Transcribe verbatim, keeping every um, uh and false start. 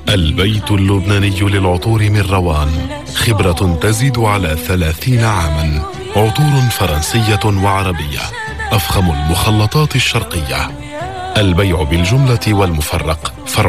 البيت اللبناني للعطور من روان، خبرة تزيد على ثلاثين عاما. عطور فرنسية وعربية، أفخم المخلطات الشرقية. البيع بالجملة والمفرق فرع